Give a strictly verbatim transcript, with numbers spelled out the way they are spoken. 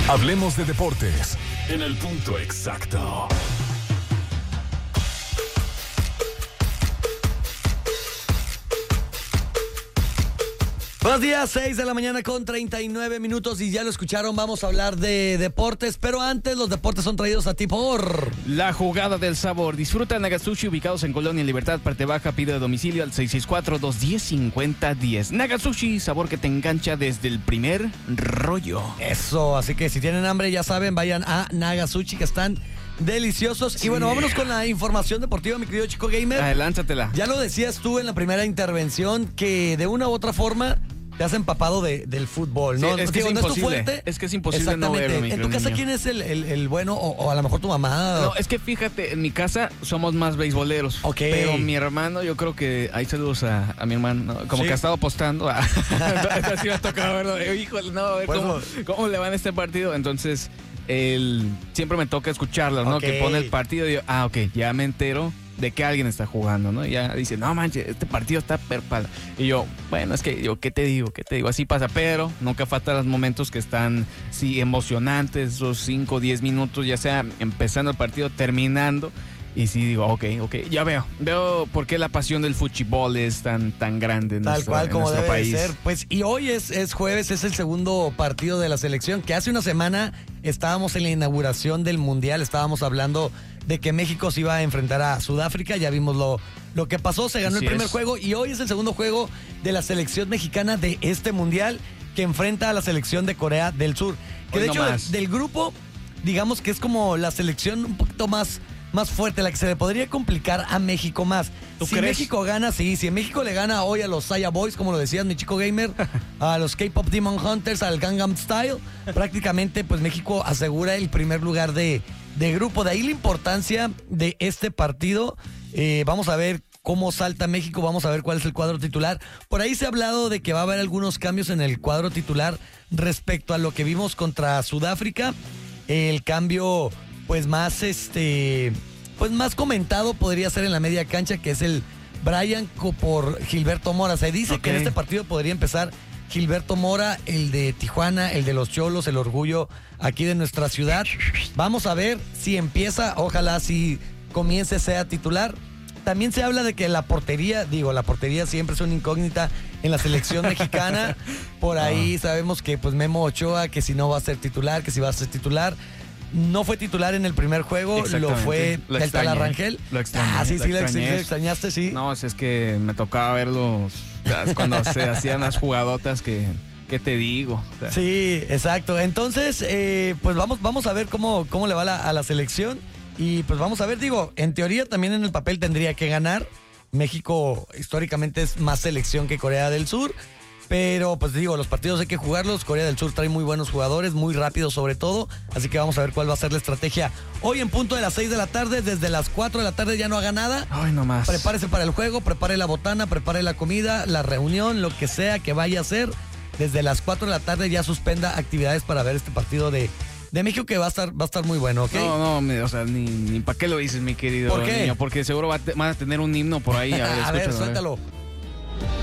Hablemos de deportes en el punto exacto. Buenos días, seis de la mañana con treinta y nueve minutos y ya lo escucharon, vamos a hablar de deportes, pero antes los deportes son traídos a ti por... La jugada del sabor. Disfruta Nagasushi, ubicados en Colonia Libertad, parte baja, pide a domicilio al seis seis cuatro, dos uno cero, cinco cero uno cero. Nagasushi, sabor que te engancha desde el primer rollo. Eso, así que si tienen hambre ya saben, vayan a Nagasushi que están deliciosos. Sí. Y bueno, vámonos con la información deportiva, mi querido Chico Gamer. Adelántatela. Ya lo decías tú en la primera intervención que de una u otra forma... te has empapado de, del fútbol, ¿no? Sí, es que Digo, es ¿no imposible. Es, tu fuerte? Es que es imposible no verlo, mi ¿En tu casa niño. quién es el, el, el bueno? O, o a lo mejor tu mamá. No, es que fíjate, en mi casa somos más beisboleros. Ok. Pero mi hermano, yo creo que... Hay saludos a, a mi hermano, ¿no? Como sí. que ha estado apostando. A, entonces sí me ha tocado verlo. Eh, híjole, no, a ver pues cómo, no. cómo le va en este partido. Entonces, él, siempre me toca escucharlo, ¿no? Okay. Que pone el partido y yo, ah, ok, ya me entero de que alguien está jugando, ¿no? Y ya dice, no manches, este partido está perpal. Y yo, bueno, es que yo, ¿qué te digo? ¿Qué te digo? Así pasa, pero nunca faltan los momentos que están, sí, emocionantes, esos cinco o diez minutos, ya sea empezando el partido, terminando. Y sí digo, ok, ok, ya veo. Veo por qué la pasión del fútbol es tan, tan grande en Tal nuestro, cual en como nuestro debe país. de ser. Pues, y hoy es, es jueves, es el segundo partido de la selección, que hace una semana estábamos en la inauguración del Mundial, estábamos hablando de que México se iba a enfrentar a Sudáfrica, ya vimos lo, lo que pasó, se ganó Así el primer es. juego y hoy es el segundo juego de la selección mexicana de este Mundial que enfrenta a la selección de Corea del Sur. Que Hoy de no hecho más. del, del grupo, digamos que es como la selección un poquito más... más fuerte, la que se le podría complicar a México más. ¿Tú si crees? México gana, sí, si México le gana hoy a los Saya Boys, como lo decías, mi Chico Gamer, a los K-Pop Demon Hunters, al Gangnam Style, prácticamente pues México asegura el primer lugar de, de grupo. De ahí la importancia de este partido. Eh, vamos a ver cómo salta México, vamos a ver cuál es el cuadro titular. Por ahí se ha hablado de que va a haber algunos cambios en el cuadro titular respecto a lo que vimos contra Sudáfrica. El cambio... pues más este pues más comentado podría ser en la media cancha, que es el Brian por Gilberto Mora. Se dice Okay. que en este partido podría empezar Gilberto Mora, el de Tijuana, el de los Cholos, el orgullo aquí de nuestra ciudad. Vamos a ver si empieza, ojalá si comience sea titular. También se habla de que la portería, digo, la portería siempre es una incógnita en la selección mexicana. Por ahí sabemos que pues Memo Ochoa, que si no va a ser titular, que si va a ser titular. No fue titular en el primer juego, lo fue Lo el Tal extrañé. Rangel. Lo extrañé. Ah, sí, lo sí, lo extrañé. extrañaste, extrañaste, sí. No, es que me tocaba verlos cuando se hacían las jugadotas que, que te digo. O sea, Sí, exacto. Entonces, eh, pues vamos, vamos a ver cómo, cómo le va la, a la selección. Y pues vamos a ver, digo, en teoría también en el papel tendría que ganar. México históricamente es más selección que Corea del Sur. Pero, pues digo, los partidos hay que jugarlos. Corea del Sur trae muy buenos jugadores, muy rápidos sobre todo. Así que vamos a ver cuál va a ser la estrategia. Hoy en punto de las seis de la tarde, desde las cuatro de la tarde ya no haga nada. Ay, no más. Prepárese para el juego, prepare la botana, prepare la comida, la reunión, lo que sea que vaya a hacer. Desde las cuatro de la tarde ya suspenda actividades para ver este partido de, de México, que va a estar, va a estar muy bueno, ¿ok? No, no, me- o sea, ni, ni para qué lo dices, mi querido ¿Por qué? niño, porque seguro va a te- van a tener un himno por ahí. A ver, A ver, escúchalo, suéltalo.